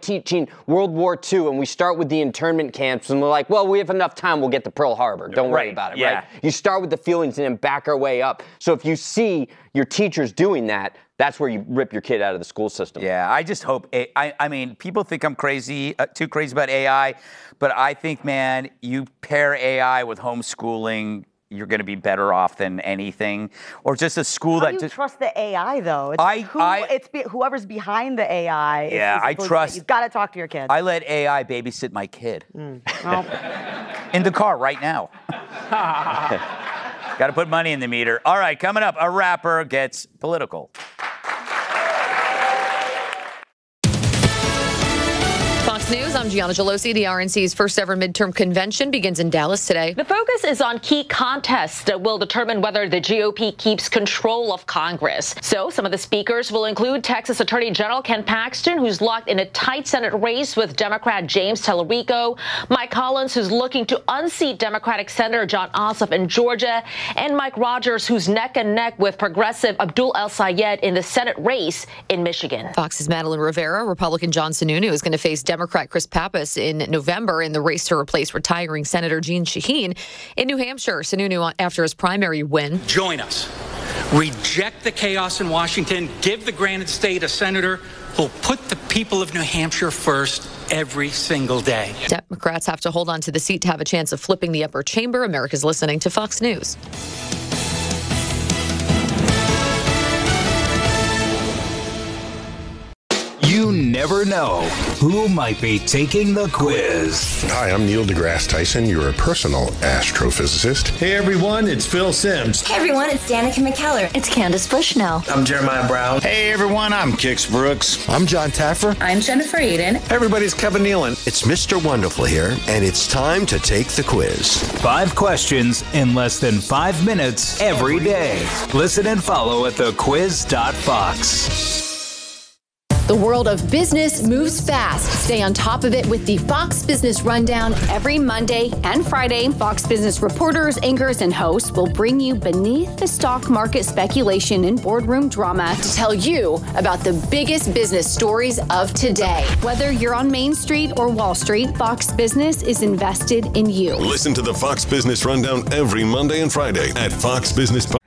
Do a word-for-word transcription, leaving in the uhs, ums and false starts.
like teaching World War Two and we start with the internment camps and we're like, well, we have enough time, we'll get to Pearl Harbor. Don't worry right, about it, yeah. right? You start with the feelings and then back our way up. So if you see your teachers doing that, that's where you rip your kid out of the school system. Yeah, I just hope, A- I, I mean, people think I'm crazy, uh, too crazy about A I, but I think, man, you pair A I with homeschooling, you're going to be better off than anything, or just a school How that do you just trust the A I though? It's I- who, I- it's be, whoever's behind the A I. is- Yeah, is I supposed to- trust- You've got to talk to your kids. I let A I babysit my kid Mm. Well, in the car right now. Got to put money in the meter. All right, coming up, a rapper gets political. Fox News, I'm Gianna Gelosi. The R N C's first ever midterm convention begins in Dallas today. The focus is on key contests that will determine whether the G O P keeps control of Congress. So some of the speakers will include Texas Attorney General Ken Paxton, who's locked in a tight Senate race with Democrat James Tallarico, Mike Collins, who's looking to unseat Democratic Senator John Ossoff in Georgia, and Mike Rogers, who's neck and neck with progressive Abdul El-Sayed in the Senate race in Michigan. Fox's Madeline Rivera, Republican John Sununu is going to face Democrat Chris Pappas in November in the race to replace retiring Senator Jeanne Shaheen. In New Hampshire, Sununu, after his primary win. Join us. Reject the chaos in Washington. Give the granite state a senator who'll put the people of New Hampshire first every single day. Democrats have to hold on to the seat to have a chance of flipping the upper chamber. America's listening to Fox News. You never know who might be taking the quiz. Hi, I'm Neil deGrasse Tyson, your personal astrophysicist. Hey everyone, it's Phil Simms. Hey everyone, it's Danica McKellar. It's Candace Bushnell. I'm Jeremiah Brown. Hey everyone, I'm Kix Brooks. I'm John Taffer. I'm Jennifer Aiden. Hey everybody's Kevin Nealon. It's Mister Wonderful here, and it's time to take the quiz. Five questions in less than five minutes every day. Listen and follow at the quiz dot fox. The world of business moves fast. Stay on top of it with the Fox Business Rundown. Every Monday and Friday, Fox Business reporters, anchors, and hosts will bring you beneath the stock market speculation and boardroom drama to tell you about the biggest business stories of today. Whether you're on Main Street or Wall Street, Fox Business is invested in you. Listen to the Fox Business Rundown every Monday and Friday at fox business